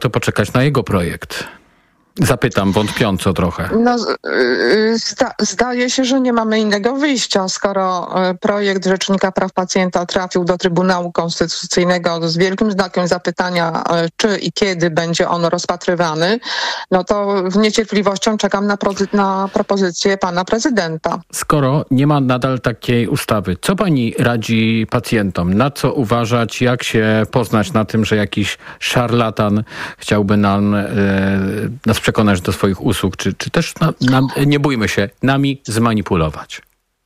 to poczekać na jego projekt? Zapytam wątpiąco trochę. No, zdaje się, że nie mamy innego wyjścia, skoro projekt Rzecznika Praw Pacjenta trafił do Trybunału Konstytucyjnego z wielkim znakiem zapytania, czy i kiedy będzie on rozpatrywany, no to z niecierpliwością czekam na propozycję pana prezydenta. Skoro nie ma nadal takiej ustawy, co pani radzi pacjentom? Na co uważać? Jak się poznać na tym, że jakiś szarlatan chciałby nas przekonać do swoich usług, czy też, nie bójmy się, nami zmanipulować?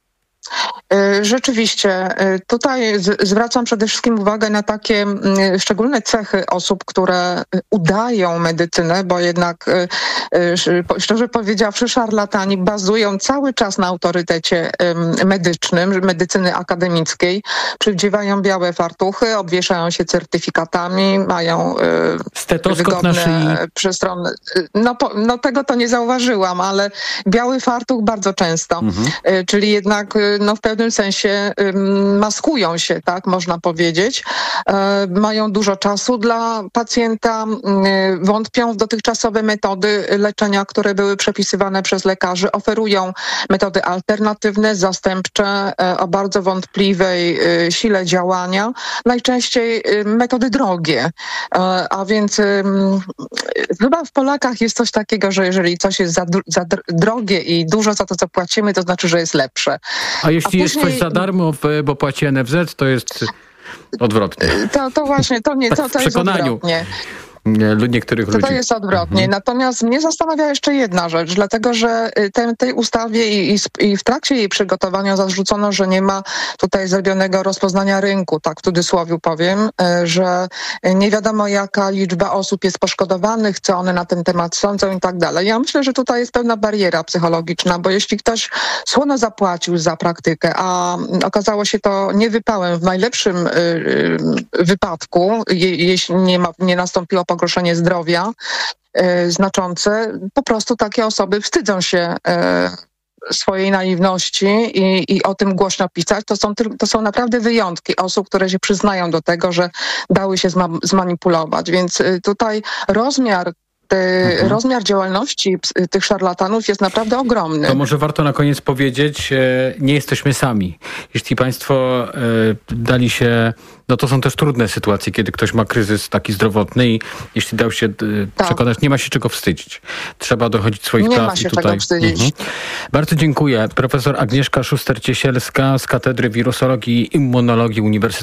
Rzeczywiście, tutaj zwracam przede wszystkim uwagę na takie szczególne cechy osób, które udają medycynę, bo jednak, szczerze powiedziawszy, szarlatani bazują cały czas na autorytecie medycznym, medycyny akademickiej, przywdziewają białe fartuchy, obwieszają się certyfikatami, mają stetoskop na szyi. przestronne. No tego to nie zauważyłam, ale biały fartuch bardzo często, czyli jednak w pewnym sensie maskują się, tak można powiedzieć. Mają dużo czasu dla pacjenta, wątpią w dotychczasowe metody leczenia, które były przepisywane przez lekarzy. Oferują metody alternatywne, zastępcze, o bardzo wątpliwej sile działania. Najczęściej metody drogie. A więc chyba w Polakach jest coś takiego, że jeżeli coś jest za drogie i dużo za to zapłacimy, to znaczy, że jest lepsze. A jeśli jest coś za darmo, bo płaci NFZ, to jest odwrotnie. To właśnie, to jest odwrotnie. Niektórych ludzi. To jest odwrotnie. Natomiast mnie zastanawia jeszcze jedna rzecz, dlatego że tej ustawie i w trakcie jej przygotowania zarzucono, że nie ma tutaj zrobionego rozpoznania rynku, tak w cudzysłowie powiem, że nie wiadomo jaka liczba osób jest poszkodowanych, co one na ten temat sądzą i tak dalej. Ja myślę, że tutaj jest pewna bariera psychologiczna, bo jeśli ktoś słono zapłacił za praktykę, a okazało się to niewypałem w najlepszym wypadku, jeśli nie nastąpiło pogorszenie zdrowia znaczące, po prostu takie osoby wstydzą się swojej naiwności i o tym głośno pisać. To są naprawdę wyjątki osób, które się przyznają do tego, że dały się zmanipulować. Więc tutaj rozmiar działalności tych szarlatanów jest naprawdę ogromny. To może warto na koniec powiedzieć, nie jesteśmy sami. Jeśli państwo dali się, no to są też trudne sytuacje, kiedy ktoś ma kryzys taki zdrowotny i jeśli dał się przekonać, nie ma się czego wstydzić. Trzeba dochodzić swoich praw. Nie ma się czego wstydzić. Bardzo dziękuję. Profesor Agnieszka Szuster-Ciesielska z Katedry Wirusologii i Immunologii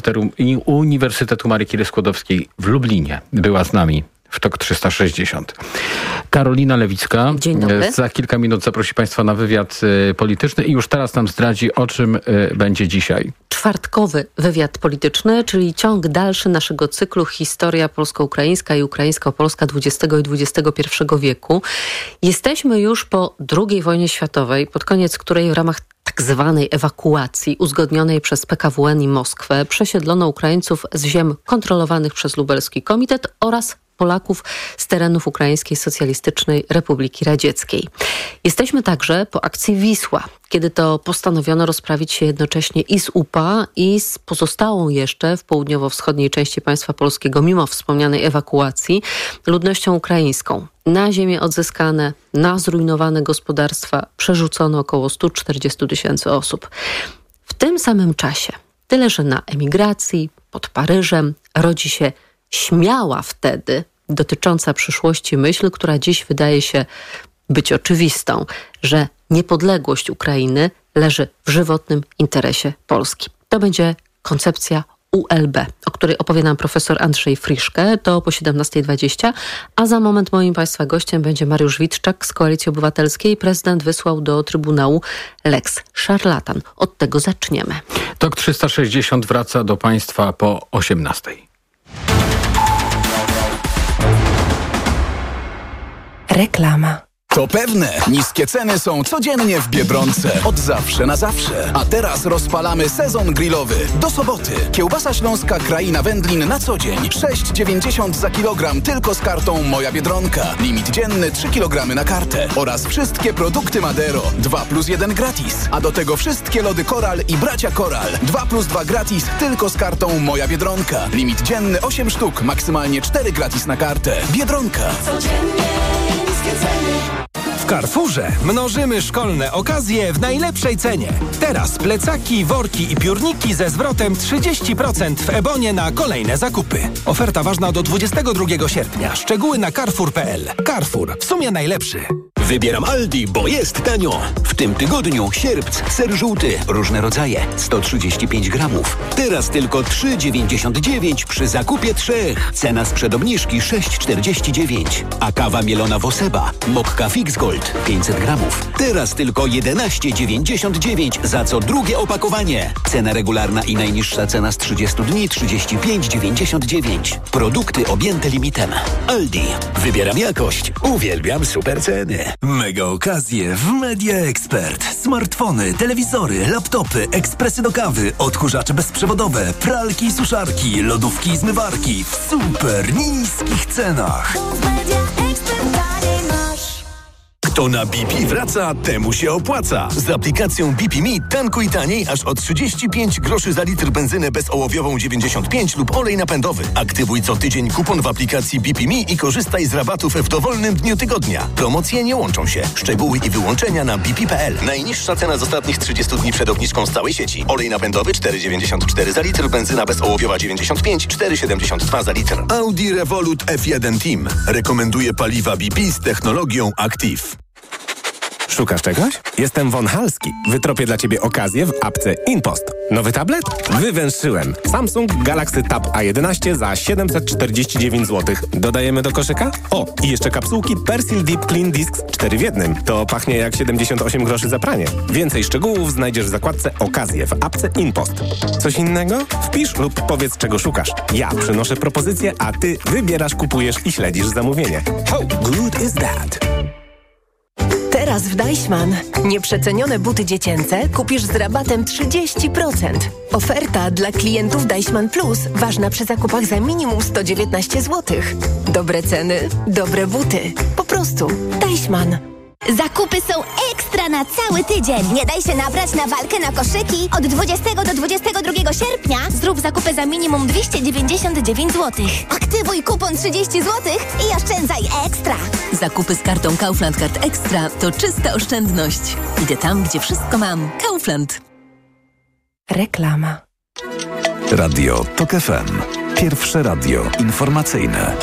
Uniwersytetu Marii Curie-Skłodowskiej w Lublinie była z nami w TOK 360. Karolina Lewicka. Dzień dobry. Za kilka minut zaprosi państwa na wywiad polityczny i już teraz nam zdradzi, o czym będzie dzisiaj. Czwartkowy wywiad polityczny, czyli ciąg dalszy naszego cyklu Historia polsko-ukraińska i ukraińsko-polska XX i XXI wieku. Jesteśmy już po II wojnie światowej, pod koniec której w ramach tak zwanej ewakuacji uzgodnionej przez PKWN i Moskwę przesiedlono Ukraińców z ziem kontrolowanych przez Lubelski Komitet oraz Polaków z terenów Ukraińskiej Socjalistycznej Republiki Radzieckiej. Jesteśmy także po akcji Wisła, kiedy to postanowiono rozprawić się jednocześnie i z UPA, i z pozostałą jeszcze w południowo-wschodniej części państwa polskiego, mimo wspomnianej ewakuacji, ludnością ukraińską. Na ziemię odzyskane, na zrujnowane gospodarstwa przerzucono około 140 000 osób. W tym samym czasie, tyle że na emigracji, pod Paryżem, rodzi się śmiała wtedy dotycząca przyszłości myśl, która dziś wydaje się być oczywistą, że niepodległość Ukrainy leży w żywotnym interesie Polski. To będzie koncepcja ULB, o której opowie nam profesor Andrzej Friszke, to po 17:20, a za moment moim państwa gościem będzie Mariusz Witczak z Koalicji Obywatelskiej. Prezydent wysłał do Trybunału Lex Szarlatan. Od tego zaczniemy. TOK 360 wraca do państwa po 18:00. Reklama. To pewne, niskie ceny są codziennie w Biedronce. Od zawsze na zawsze. A teraz rozpalamy sezon grillowy. Do soboty. Kiełbasa śląska Kraina Wędlin na co dzień. 6,90 za kilogram tylko z kartą Moja Biedronka. Limit dzienny 3 kg na kartę. Oraz wszystkie produkty Madero. 2+1 gratis. A do tego wszystkie lody Koral i Bracia Koral. 2+2 gratis tylko z kartą Moja Biedronka. Limit dzienny 8 sztuk. Maksymalnie 4 gratis na kartę. Biedronka. Codziennie niskie ceny. W Carrefourze mnożymy szkolne okazje w najlepszej cenie. Teraz plecaki, worki i piórniki ze zwrotem 30% w Ebonie na kolejne zakupy. Oferta ważna do 22 sierpnia. Szczegóły na carrefour.pl. Carrefour. W sumie najlepszy. Wybieram Aldi, bo jest tanio. W tym tygodniu sierpc, ser żółty, różne rodzaje, 135 gramów. Teraz tylko 3,99 przy zakupie 3. Cena sprzed obniżki 6,49. A kawa mielona Woseba, Mokka Fix Gold, 500 gramów. Teraz tylko 11,99 za co drugie opakowanie. Cena regularna i najniższa cena z 30 dni 35,99. Produkty objęte limitem. Aldi. Wybieram jakość. Uwielbiam super ceny. Mega okazje w Media Expert. Smartfony, telewizory, laptopy, ekspresy do kawy, odkurzacze bezprzewodowe, pralki i suszarki, lodówki i zmywarki w super niskich cenach. Kto na BP wraca, temu się opłaca. Z aplikacją BP Me tankuj taniej aż o 35 groszy za litr benzynę bezołowiową 95 lub olej napędowy. Aktywuj co tydzień kupon w aplikacji BP Me i korzystaj z rabatów w dowolnym dniu tygodnia. Promocje nie łączą się. Szczegóły i wyłączenia na bp.pl. Najniższa cena z ostatnich 30 dni przed obniżką z całej sieci. Olej napędowy 4,94 za litr, benzyna bezołowiowa 95, 4,72 za litr. Audi Revolut F1 Team. Rekomenduje paliwa BP z technologią Active. Szukasz czegoś? Jestem Von Halski. Wytropię dla Ciebie okazję w apce InPost. Nowy tablet? Wywęszyłem. Samsung Galaxy Tab A11 za 749 zł. Dodajemy do koszyka? O, i jeszcze kapsułki Persil Deep Clean Discs 4 w 1. To pachnie jak 78 groszy za pranie. Więcej szczegółów znajdziesz w zakładce Okazje w apce InPost. Coś innego? Wpisz lub powiedz, czego szukasz. Ja przynoszę propozycję, a Ty wybierasz, kupujesz i śledzisz zamówienie. How good is that? Teraz w Deichmann nieprzecenione buty dziecięce kupisz z rabatem 30%. Oferta dla klientów Deichmann Plus ważna przy zakupach za minimum 119 zł. Dobre ceny, dobre buty. Po prostu Deichmann. Zakupy są ekstra na cały tydzień. Nie daj się nabrać na walkę na koszyki. Od 20 do 22 sierpnia zrób zakupy za minimum 299 zł. Aktywuj kupon 30 zł i oszczędzaj ekstra. Zakupy z kartą Kaufland Card Extra to czysta oszczędność. Idę tam, gdzie wszystko mam. Kaufland. Reklama. Radio TOK FM. Pierwsze radio informacyjne.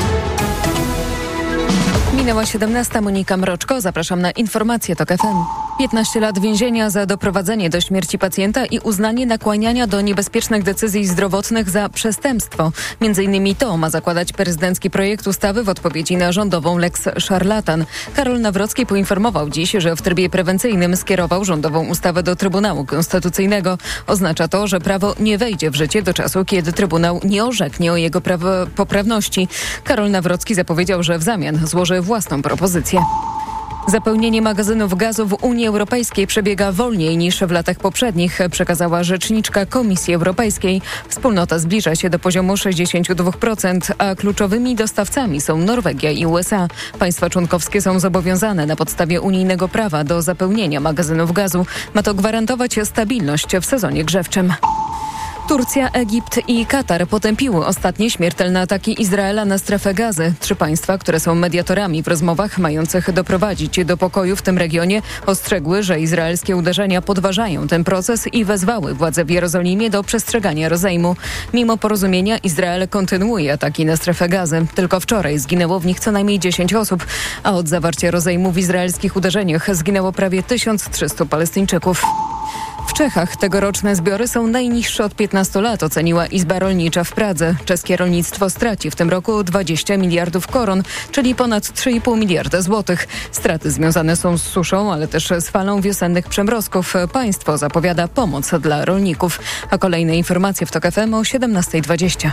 Minęła 17. Monika Mroczko. Zapraszam na informacje TOK FM. 15 lat więzienia za doprowadzenie do śmierci pacjenta i uznanie nakłaniania do niebezpiecznych decyzji zdrowotnych za przestępstwo. Między innymi to ma zakładać prezydencki projekt ustawy w odpowiedzi na rządową Lex Szarlatan. Karol Nawrocki poinformował dziś, że w trybie prewencyjnym skierował rządową ustawę do Trybunału Konstytucyjnego. Oznacza to, że prawo nie wejdzie w życie do czasu, kiedy Trybunał nie orzeknie o jego poprawności. Karol Nawrocki zapowiedział, że w zamian złoży własną propozycję. Zapełnienie magazynów gazu w Unii Europejskiej przebiega wolniej niż w latach poprzednich, przekazała rzeczniczka Komisji Europejskiej. Wspólnota zbliża się do poziomu 62%, a kluczowymi dostawcami są Norwegia i USA. Państwa członkowskie są zobowiązane na podstawie unijnego prawa do zapełnienia magazynów gazu. Ma to gwarantować stabilność w sezonie grzewczym. Turcja, Egipt i Katar potępiły ostatnie śmiertelne ataki Izraela na strefę Gazy. 3 państwa, które są mediatorami w rozmowach mających doprowadzić do pokoju w tym regionie, ostrzegły, że izraelskie uderzenia podważają ten proces i wezwały władze w Jerozolimie do przestrzegania rozejmu. Mimo porozumienia Izrael kontynuuje ataki na strefę Gazy. Tylko wczoraj zginęło w nich co najmniej 10 osób, a od zawarcia rozejmu w izraelskich uderzeniach zginęło prawie 1300 Palestyńczyków. W Czechach tegoroczne zbiory są najniższe od 15 lat, oceniła Izba Rolnicza w Pradze. Czeskie rolnictwo straci w tym roku 20 miliardów koron, czyli ponad 3,5 miliarda złotych. Straty związane są z suszą, ale też z falą wiosennych przemrozków. Państwo zapowiada pomoc dla rolników. A kolejne informacje w TOK FM o 17:20.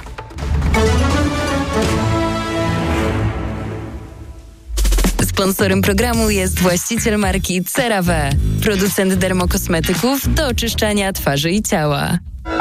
Sponsorem programu jest właściciel marki CeraVe, producent dermokosmetyków do oczyszczania twarzy i ciała.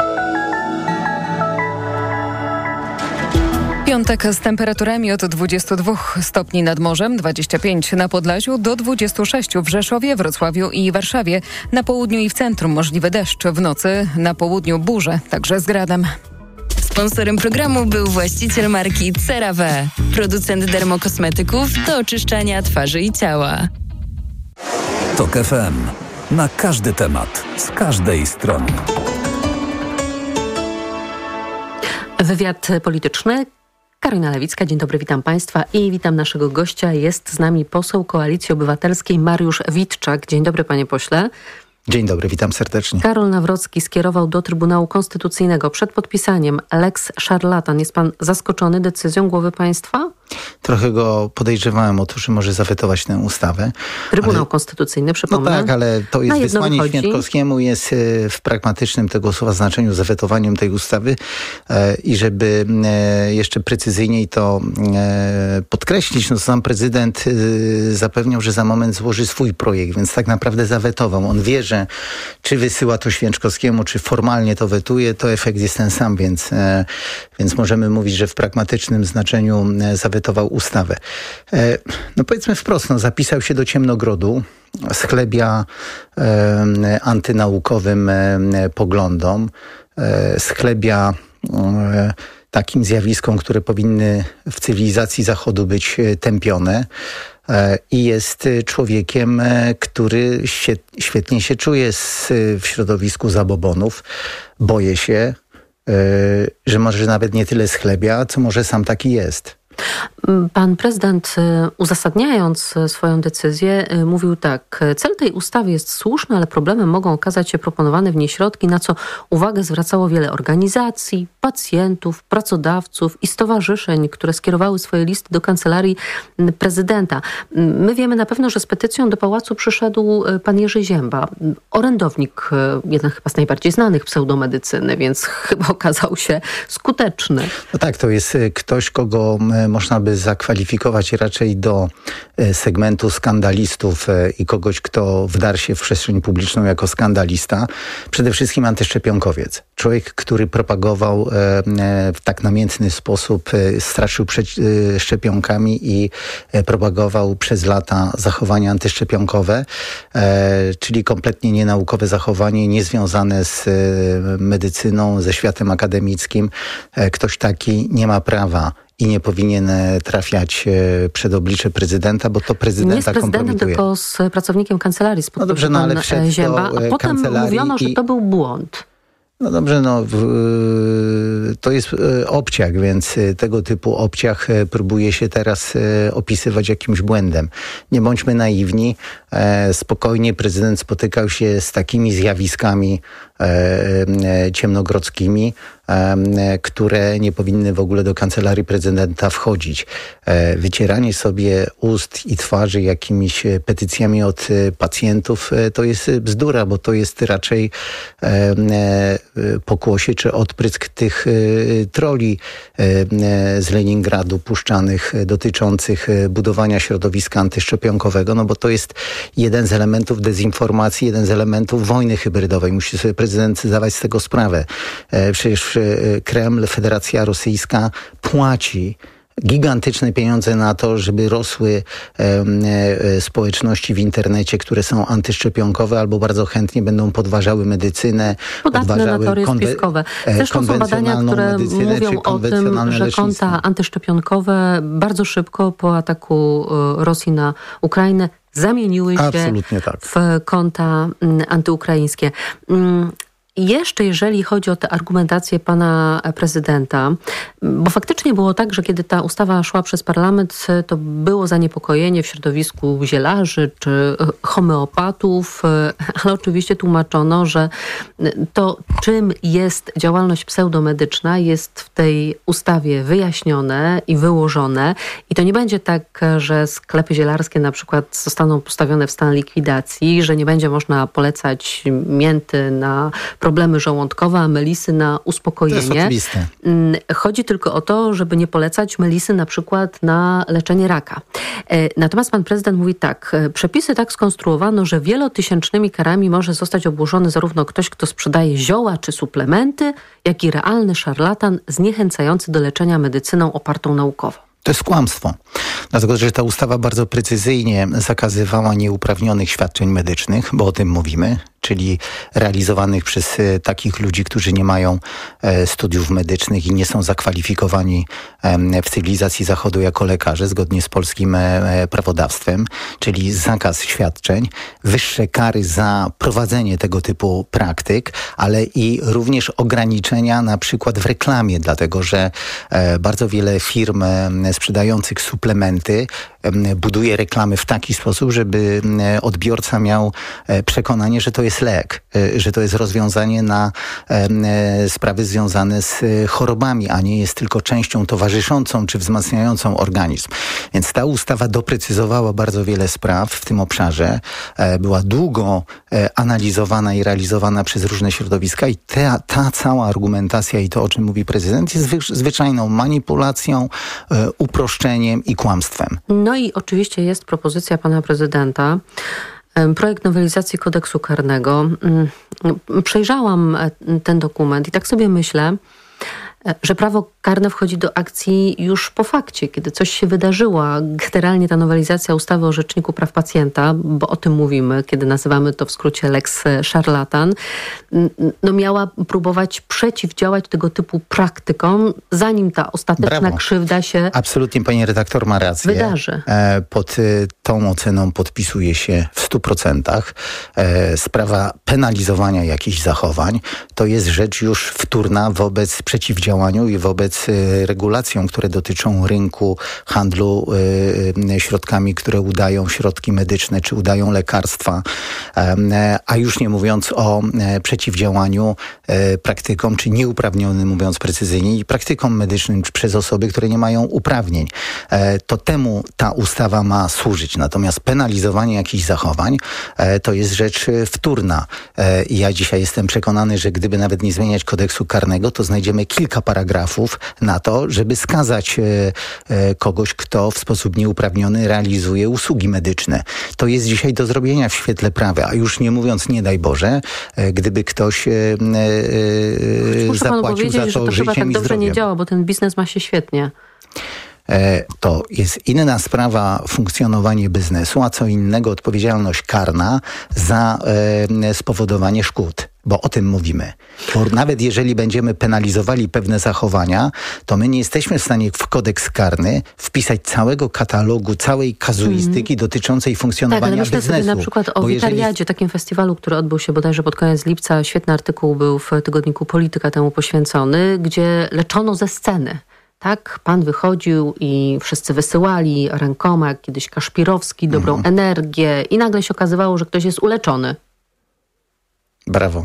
Piątek z temperaturami od 22 stopni nad morzem, 25 na Podlasiu do 26 w Rzeszowie, Wrocławiu i Warszawie. Na południu i w centrum możliwy deszcz, w nocy na południu burze, także z gradem. Sponsorem programu był właściciel marki CeraVe, producent dermokosmetyków do oczyszczania twarzy i ciała. TOK FM. Na każdy temat, z każdej strony. Wywiad polityczny. Karolina Lewicka, dzień dobry, witam Państwa i witam naszego gościa. Jest z nami poseł Koalicji Obywatelskiej Mariusz Witczak. Dzień dobry, panie pośle. Dzień dobry, witam serdecznie. Karol Nawrocki skierował do Trybunału Konstytucyjnego przed podpisaniem lex szarlatan. Jest pan zaskoczony decyzją głowy państwa? Trochę go podejrzewałem o to, że może zawetować tę ustawę. Trybunał Konstytucyjny, przypomnę. No tak, ale to jest wysłanie Święczkowskiemu, jest w pragmatycznym tego słowa znaczeniu zawetowaniem tej ustawy i żeby jeszcze precyzyjniej to podkreślić, no sam prezydent zapewniał, że za moment złoży swój projekt, więc tak naprawdę zawetował. On wie, że czy wysyła to Święczkowskiemu, czy formalnie to wetuje, to efekt jest ten sam, więc możemy mówić, że w pragmatycznym znaczeniu zawetował ustawę. No powiedzmy wprost, zapisał się do ciemnogrodu, schlebia antynaukowym poglądom, schlebia takim zjawiskom, które powinny w cywilizacji Zachodu być tępione. I jest człowiekiem, który świetnie się czuje w środowisku zabobonów. Boję się, że może nawet nie tyle schlebia, co może sam taki jest. Pan prezydent, uzasadniając swoją decyzję, mówił tak: cel tej ustawy jest słuszny, ale problemem mogą okazać się proponowane w niej środki, na co uwagę zwracało wiele organizacji, pacjentów, pracodawców i stowarzyszeń, które skierowały swoje listy do kancelarii prezydenta. My wiemy na pewno, że z petycją do pałacu przyszedł pan Jerzy Ziemba, orędownik, jeden chyba z najbardziej znanych pseudomedycyny, więc chyba okazał się skuteczny. No tak, to jest ktoś, kogo można by zakwalifikować raczej do segmentu skandalistów i kogoś, kto wdarł się w przestrzeń publiczną jako skandalista. Przede wszystkim antyszczepionkowiec. Człowiek, który propagował w tak namiętny sposób, straszył przed szczepionkami i propagował przez lata zachowania antyszczepionkowe, czyli kompletnie nienaukowe zachowanie, niezwiązane z medycyną, ze światem akademickim. Ktoś taki nie ma prawa i nie powinien trafiać przed oblicze prezydenta, bo to prezydenta nie z prezydentem, kompromituje. Tylko z pracownikiem kancelarii spotkał się pan Ziemba, a potem mówiono, że to był błąd. No dobrze, to jest obciach, więc tego typu obciach próbuje się teraz opisywać jakimś błędem. Nie bądźmy naiwni. Spokojnie prezydent spotykał się z takimi zjawiskami ciemnogrodzkimi, które nie powinny w ogóle do kancelarii prezydenta wchodzić. Wycieranie sobie ust i twarzy jakimiś petycjami od pacjentów to jest bzdura, bo to jest raczej pokłosie czy odprysk tych troli z Leningradu puszczanych dotyczących budowania środowiska antyszczepionkowego, no bo to jest jeden z elementów dezinformacji, jeden z elementów wojny hybrydowej. Musi sobie prezydent zdawać z tego sprawę. Przecież Kreml, Federacja Rosyjska płaci gigantyczne pieniądze na to, żeby rosły społeczności w internecie, które są antyszczepionkowe albo bardzo chętnie będą podważały medycynę, podważały na teorie spiskowe. Zresztą są badania, które mówią o tym, że konta antyszczepionkowe bardzo szybko po ataku Rosji na Ukrainę zamieniły się w konta antyukraińskie. Jeszcze jeżeli chodzi o tę argumentację pana prezydenta, bo faktycznie było tak, że kiedy ta ustawa szła przez parlament, to było zaniepokojenie w środowisku zielarzy czy homeopatów, ale oczywiście tłumaczono, że to, czym jest działalność pseudomedyczna, jest w tej ustawie wyjaśnione i wyłożone i to nie będzie tak, że sklepy zielarskie na przykład zostaną postawione w stan likwidacji, że nie będzie można polecać mięty na problemy żołądkowe, a melisy na uspokojenie. To jest oczywiste. Chodzi tylko o to, żeby nie polecać melisy na przykład na leczenie raka. Natomiast pan prezydent mówi tak, przepisy tak skonstruowano, że wielotysięcznymi karami może zostać obłożony zarówno ktoś, kto sprzedaje zioła czy suplementy, jak i realny szarlatan zniechęcający do leczenia medycyną opartą naukowo. To jest kłamstwo, dlatego że ta ustawa bardzo precyzyjnie zakazywała nieuprawnionych świadczeń medycznych, bo o tym mówimy, czyli realizowanych przez takich ludzi, którzy nie mają studiów medycznych i nie są zakwalifikowani w cywilizacji Zachodu jako lekarze, zgodnie z polskim prawodawstwem, czyli zakaz świadczeń, wyższe kary za prowadzenie tego typu praktyk, ale i również ograniczenia na przykład w reklamie, dlatego że bardzo wiele firm sprzedających suplementy buduje reklamy w taki sposób, żeby odbiorca miał przekonanie, że to jest lek, że to jest rozwiązanie na sprawy związane z chorobami, a nie jest tylko częścią towarzyszącą czy wzmacniającą organizm. Więc ta ustawa doprecyzowała bardzo wiele spraw w tym obszarze. Była długo analizowana i realizowana przez różne środowiska i ta cała argumentacja i to, o czym mówi prezydent, jest zwyczajną manipulacją, uproszczeniem i kłamstwem. No i oczywiście jest propozycja pana prezydenta, projekt nowelizacji kodeksu karnego. Przejrzałam ten dokument i tak sobie myślę, że prawo karne wchodzi do akcji już po fakcie, kiedy coś się wydarzyło. Generalnie ta nowelizacja ustawy o Rzeczniku Praw Pacjenta, bo o tym mówimy, kiedy nazywamy to w skrócie Lex Szarlatan, no miała próbować przeciwdziałać tego typu praktykom, zanim ta ostateczna krzywda się absolutnie, pani redaktor ma rację. Wydarzy. Pod tą oceną podpisuje się w 100%. Sprawa penalizowania jakichś zachowań to jest rzecz już wtórna wobec przeciwdziałaniu i wobec regulacjom, które dotyczą rynku, handlu środkami, które udają środki medyczne, czy udają lekarstwa, a już nie mówiąc o przeciwdziałaniu praktykom, czy nieuprawnionym, mówiąc precyzyjnie, i praktykom medycznym przez osoby, które nie mają uprawnień. To temu ta ustawa ma służyć. Natomiast penalizowanie jakichś zachowań to jest rzecz wtórna. I ja dzisiaj jestem przekonany, że gdyby nawet nie zmieniać kodeksu karnego, to znajdziemy kilka paragrafów na to, żeby skazać kogoś, kto w sposób nieuprawniony realizuje usługi medyczne. To jest dzisiaj do zrobienia w świetle prawa, a już nie mówiąc, nie daj Boże, gdyby ktoś zapłacił za to że to życiem chyba tak i dobrze zdrowiem. nie działa, bo ten biznes ma się świetnie. To jest inna sprawa funkcjonowanie biznesu, a co innego odpowiedzialność karna za spowodowanie szkód. Bo o tym mówimy. Bo nawet jeżeli będziemy penalizowali pewne zachowania, to my nie jesteśmy w stanie w kodeks karny wpisać całego katalogu, całej kazuistyki dotyczącej funkcjonowania tak, ale myślę biznesu. sobie na przykład o Witariadzie, takim festiwalu, który odbył się bodajże pod koniec lipca. Świetny artykuł był w tygodniku Polityka temu poświęcony, gdzie leczono ze sceny. Tak, pan wychodził i wszyscy wysyłali rękoma, jak kiedyś Kaszpirowski, dobrą energię i nagle się okazywało, że ktoś jest uleczony. Brawo.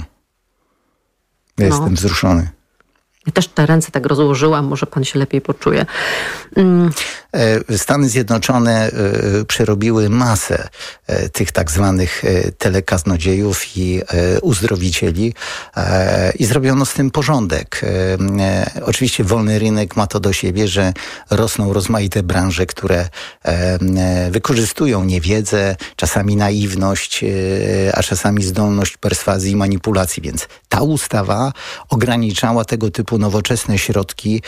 Jestem wzruszony. Ja też te ręce tak rozłożyłam, może pan się lepiej poczuje. Stany Zjednoczone przerobiły masę tych tak zwanych telekaznodziejów i uzdrowicieli i zrobiono z tym porządek. Oczywiście wolny rynek ma to do siebie, że rosną rozmaite branże, które wykorzystują niewiedzę, czasami naiwność, a czasami zdolność perswazji i manipulacji. Więc ta ustawa ograniczała tego typu nowoczesne środki,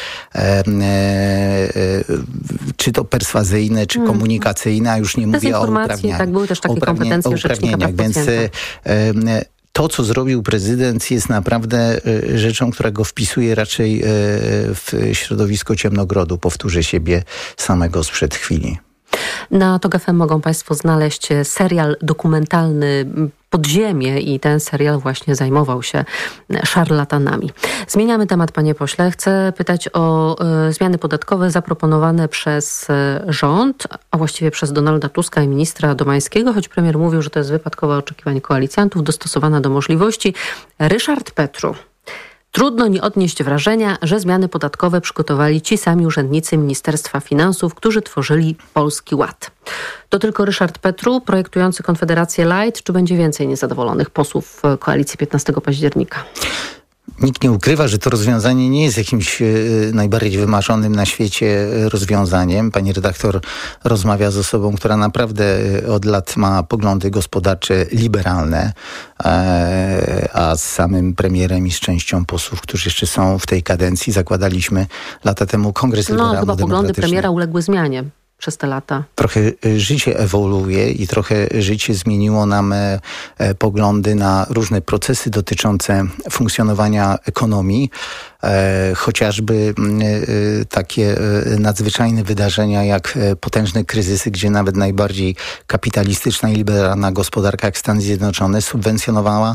czy to perswazyjne, czy komunikacyjne, a już nie mówię o uprawnieniach. Tak, były też takie kompetencje Rzecznika Praw Pacjenta. Więc to, co zrobił prezydent, jest naprawdę rzeczą, która go wpisuje raczej w środowisko ciemnogrodu. Powtórzę siebie samego sprzed chwili. Na TOG FM mogą państwo znaleźć serial dokumentalny Podziemie i ten serial właśnie zajmował się szarlatanami. Zmieniamy temat, panie pośle. Chcę pytać o zmiany podatkowe zaproponowane przez rząd, a właściwie przez Donalda Tuska i ministra Domańskiego, choć premier mówił, że to jest wypadkowe oczekiwanie koalicjantów dostosowane do możliwości. Ryszard Petru Trudno nie odnieść wrażenia, że zmiany podatkowe przygotowali ci sami urzędnicy Ministerstwa Finansów, którzy tworzyli Polski Ład. To tylko Ryszard Petru, projektujący Konfederację Light, czy będzie więcej niezadowolonych posłów koalicji 15 października? Nikt nie ukrywa, że to rozwiązanie nie jest jakimś najbardziej wymarzonym na świecie rozwiązaniem. Pani redaktor rozmawia z osobą, która naprawdę od lat ma poglądy gospodarcze liberalne, a z samym premierem i z częścią posłów, którzy jeszcze są w tej kadencji, zakładaliśmy lata temu Kongres Liberalno-Demokratyczny. Chyba poglądy premiera uległy zmianie przez te lata. Trochę życie ewoluuje i trochę życie zmieniło nam poglądy na różne procesy dotyczące funkcjonowania ekonomii. Chociażby takie nadzwyczajne wydarzenia jak potężne kryzysy, gdzie nawet najbardziej kapitalistyczna i liberalna gospodarka jak Stany Zjednoczone subwencjonowała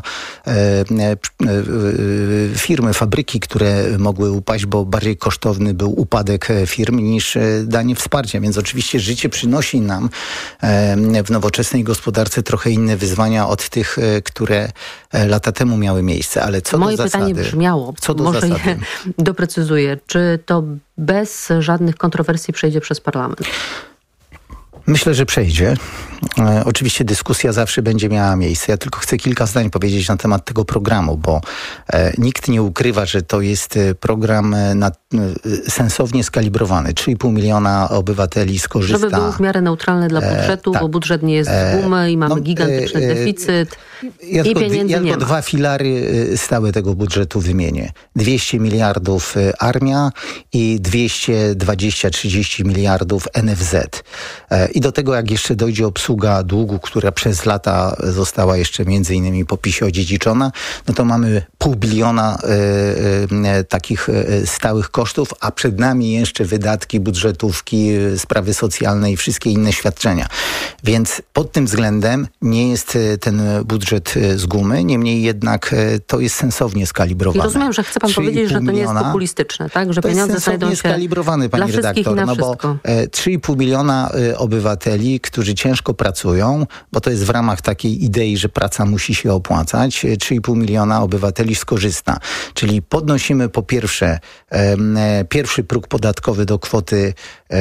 firmy, fabryki, które mogły upaść, bo bardziej kosztowny był upadek firm niż danie wsparcia. Więc oczywiście życie przynosi nam w nowoczesnej gospodarce trochę inne wyzwania od tych, które lata temu miały miejsce. Ale co Moje do zasady... pytanie brzmiało, co do może zasady, je doprecyzuję, czy to bez żadnych kontrowersji przejdzie przez parlament? Myślę, że przejdzie. Oczywiście dyskusja zawsze będzie miała miejsce. Ja tylko chcę kilka zdań powiedzieć na temat tego programu, bo nikt nie ukrywa, że to jest program sensownie skalibrowany. 3,5 miliona obywateli skorzysta. Żeby był w miarę neutralny dla budżetu, tak. Bo budżet nie jest z gumy i mamy gigantyczny deficyt i pieniędzy nie ma. Dwa filary stałe tego budżetu wymienię. 200 miliardów armia i 220-30 miliardów NFZ. I do tego, jak jeszcze dojdzie obsługa długu, która przez lata została jeszcze między innymi po PiS-ie odziedziczona, no to mamy 0,5 biliona takich stałych kosztów, a przed nami jeszcze wydatki, budżetówki, sprawy socjalne i wszystkie inne świadczenia. Więc pod tym względem nie jest ten budżet z gumy, niemniej jednak to jest sensownie skalibrowane. I rozumiem, że chce pan powiedzieć, że to nie jest populistyczne, tak? Że pieniądze znajdą się skalibrowany, pani dla wszystkich redaktor, i na no bo 3,5 miliona obywateli, którzy ciężko pracują, bo to jest w ramach takiej idei, że praca musi się opłacać, 3,5 miliona obywateli skorzysta. Czyli podnosimy po pierwsze pierwszy próg podatkowy do kwoty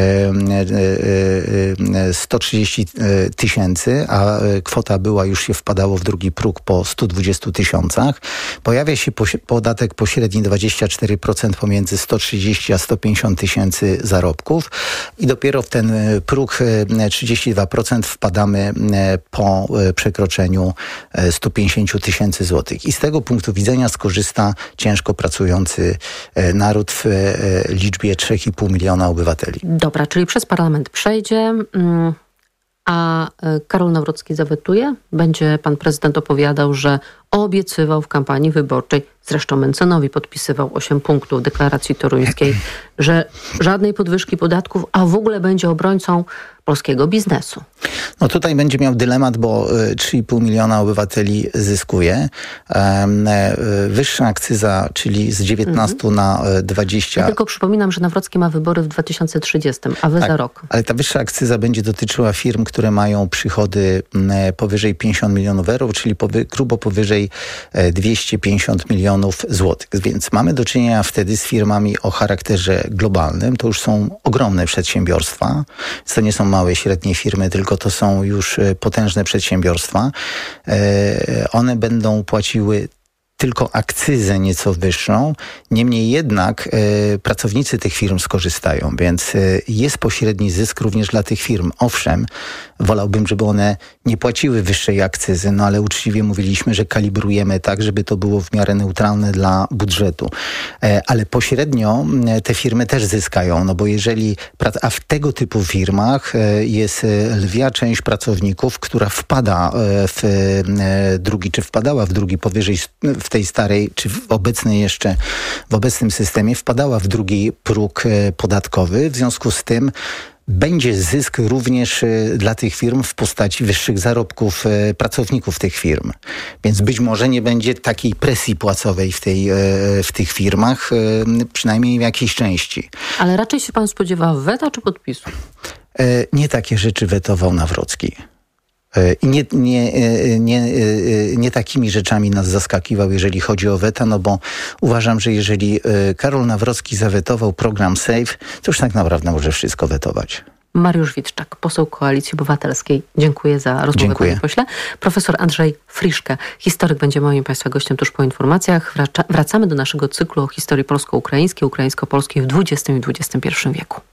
130 tysięcy, a kwota była, już się wpadało w drugi próg po 120 tysiącach. Pojawia się podatek pośredni 24% pomiędzy 130 a 150 tysięcy zarobków i dopiero w ten próg 32% wpadamy po przekroczeniu 150 tysięcy złotych. I z tego punktu widzenia skorzysta ciężko pracujący naród w liczbie 3,5 miliona obywateli. Dobra, czyli przez parlament przejdzie, a Karol Nawrocki zawetuje? Będzie pan prezydent opowiadał, że obiecywał w kampanii wyborczej, zresztą Mencynowi podpisywał 8 punktów deklaracji toruńskiej, że żadnej podwyżki podatków, a w ogóle będzie obrońcą polskiego biznesu. No tutaj będzie miał dylemat, bo 3,5 miliona obywateli zyskuje. Wyższa akcyza, czyli z 19 na 20. Ja tylko przypominam, że Nawrocki ma wybory w 2030, a wy za rok. Ale ta wyższa akcyza będzie dotyczyła firm, które mają przychody powyżej 50 milionów euro, czyli grubo powyżej 250 milionów złotych. Więc mamy do czynienia wtedy z firmami o charakterze globalnym. To już są ogromne przedsiębiorstwa. To nie są małe, średnie firmy, tylko to są już potężne przedsiębiorstwa. One będą płaciły tylko akcyzę nieco wyższą, niemniej jednak pracownicy tych firm skorzystają, więc jest pośredni zysk również dla tych firm. Owszem, wolałbym, żeby one nie płaciły wyższej akcyzy, no ale uczciwie mówiliśmy, że kalibrujemy tak, żeby to było w miarę neutralne dla budżetu. Ale pośrednio te firmy też zyskają, no bo jeżeli, a w tego typu firmach jest lwia część pracowników, która wpada w drugi, czy wpadała w drugi powyżej, w tej starej, czy w obecnej jeszcze, w obecnym systemie wpadała w drugi próg podatkowy. W związku z tym będzie zysk również dla tych firm w postaci wyższych zarobków pracowników tych firm. Więc być może nie będzie takiej presji płacowej w tych firmach, przynajmniej w jakiejś części. Ale raczej się pan spodziewa weta czy podpisu? Nie takie rzeczy wetował Nawrocki. I nie takimi rzeczami nas zaskakiwał, jeżeli chodzi o weta, no bo uważam, że jeżeli Karol Nawrocki zawetował program SAFE, to już tak naprawdę może wszystko wetować. Mariusz Witczak, poseł Koalicji Obywatelskiej. Dziękuję za rozmowę, panie pośle. Profesor Andrzej Friszke, historyk, będzie moim państwa gościem tuż po informacjach. Wracamy do naszego cyklu o historii polsko-ukraińskiej, ukraińsko-polskiej w XX i XXI wieku.